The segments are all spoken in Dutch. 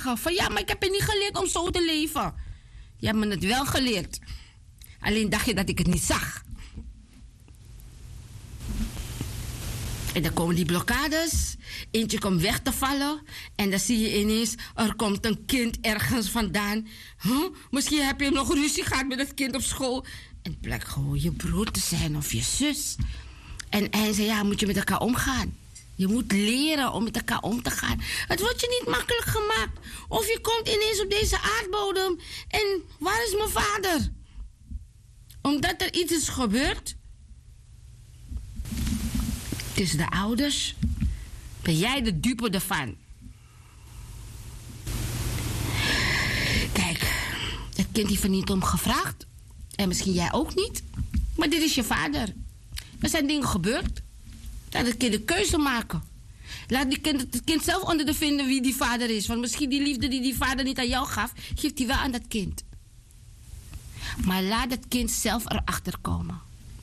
klagen. Van ja, maar ik heb je niet geleerd om zo te leven. Je hebt me het wel geleerd. Alleen dacht je dat ik het niet zag. En dan komen die blokkades. Eentje komt weg te vallen. En dan zie je ineens, er komt een kind ergens vandaan. Misschien heb je nog ruzie gehad met het kind op school. En het blijkt gewoon je broer te zijn of je zus. En hij zei, ja, moet je met elkaar omgaan. Je moet leren om met elkaar om te gaan. Het wordt je niet makkelijk gemaakt. Of je komt ineens op deze aardbodem. En waar is mijn vader? Omdat er iets is gebeurd. Tussen de ouders. Ben jij de dupe ervan? Kijk, het kind heeft er niet om gevraagd. En misschien jij ook niet. Maar dit is je vader. Er zijn dingen gebeurd. Laat het kind een keuze maken. Laat het kind zelf onder de vinden wie die vader is. Want misschien die liefde die vader niet aan jou gaf, geeft hij wel aan dat kind. Maar laat het kind zelf erachter komen.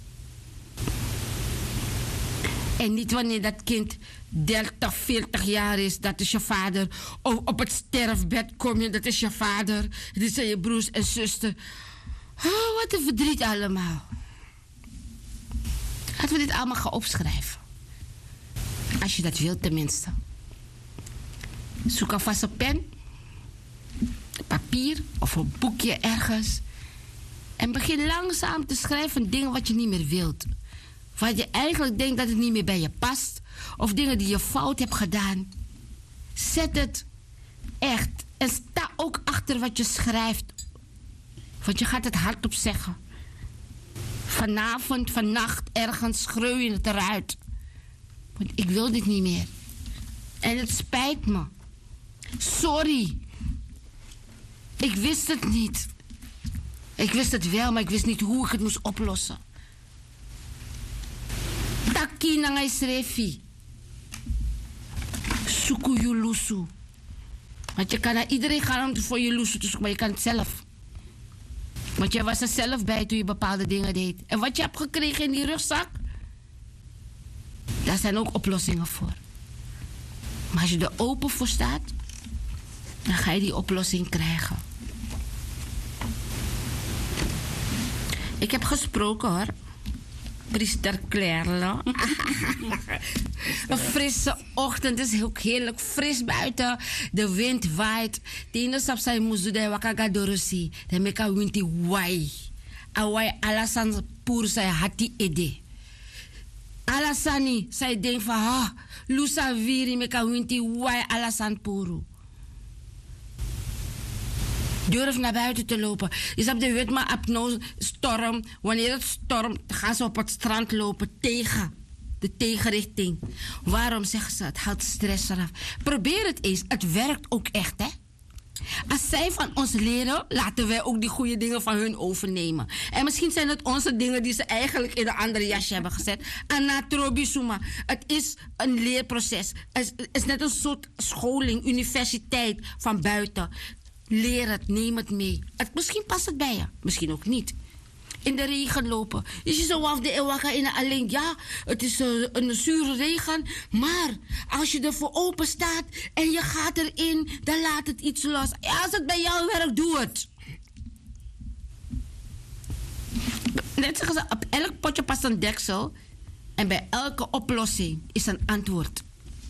En niet wanneer dat kind 30, 40 jaar is, dat is je vader. Of op het sterfbed kom je, dat is je vader. Dit zijn je broers en zuster. Oh, wat een verdriet allemaal. Laten we dit allemaal gaan opschrijven. Als je dat wilt tenminste. Zoek alvast een pen, papier of een boekje ergens. En begin langzaam te schrijven dingen wat je niet meer wilt. Wat je eigenlijk denkt dat het niet meer bij je past. Of dingen die je fout hebt gedaan. Zet het echt. En sta ook achter wat je schrijft. Want je gaat het hardop zeggen. Vanavond, vannacht, ergens schreeuw je het eruit. Want ik wil dit niet meer. En het spijt me. Sorry. Ik wist het niet. Ik wist het wel, maar ik wist niet hoe ik het moest oplossen. Taki nangai srefi. Suku yulusu. Want je kan naar iedereen gaan om voor je lusu te zoeken, maar je kan het zelf. Want je was er zelf bij toen je bepaalde dingen deed. En wat je hebt gekregen in die rugzak, daar zijn ook oplossingen voor. Maar als je er open voor staat, dan ga je die oplossing krijgen. Ik heb gesproken hoor. Priester Claire. Een frisse ochtend. Het is ook heerlijk fris buiten. De wind waait. Tien sap sai muzu de wakaga dorosi. De meka winti wai. Awai alasan pur sai hati ede. Alasani sai denk van lusa viri meka winti wai alasan puru. Durf naar buiten te lopen. Je snapt de wet maar op nou storm. Wanneer het stormt, gaan ze op het strand lopen tegen de tegenrichting. Waarom zeggen ze het? Haalt stress eraf. Probeer het eens. Het werkt ook echt, hè? Als zij van ons leren, laten wij ook die goede dingen van hun overnemen. En misschien zijn het onze dingen die ze eigenlijk in een andere jasje hebben gezet. Anatrobisuma. Het is een leerproces. Het is net een soort scholing, universiteit van buiten. Leer het, neem het mee. Misschien past het bij je, misschien ook niet. In de regen lopen. Je ziet zo af de ewaka in alleen. Ja, het is een zure regen. Maar als je ervoor open staat en je gaat erin, dan laat het iets los. Ja, als het bij jou werkt, doe het. Net zeggen ze, op elk potje past een deksel. En bij elke oplossing is een antwoord.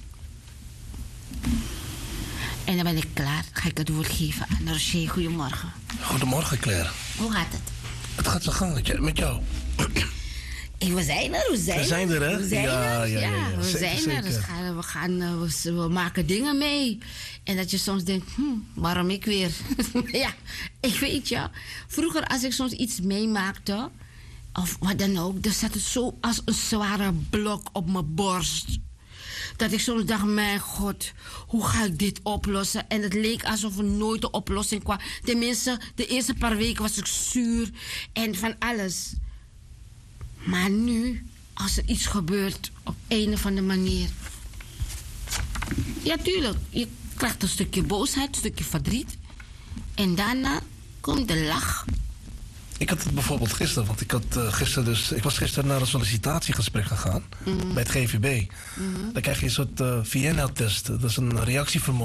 En dan ben ik klaar. Ga ik het woord geven aan Roger. Goedemorgen. Goedemorgen, Claire. Hoe gaat het? Het gaat zo gang met jou. We zijn er, we zijn er, hè? We zijn er, ja. We zijn er. Dus we maken dingen mee. En dat je soms denkt, waarom ik weer? Ja, ik weet je. Vroeger als ik soms iets meemaakte, of wat dan ook, dan zat het zo als een zware blok op mijn borst. Dat ik soms dacht, mijn God, hoe ga ik dit oplossen? En het leek alsof er nooit een oplossing kwam. Tenminste, de eerste paar weken was ik zuur en van alles. Maar nu, als er iets gebeurt op een of andere manier. Ja, tuurlijk. Je krijgt een stukje boosheid, een stukje verdriet. En daarna komt de lach. Ik had het bijvoorbeeld gisteren, want ik was gisteren naar een sollicitatiegesprek gegaan bij het GVB. Dan krijg je een soort VN-test. Dat is een reactievermogen.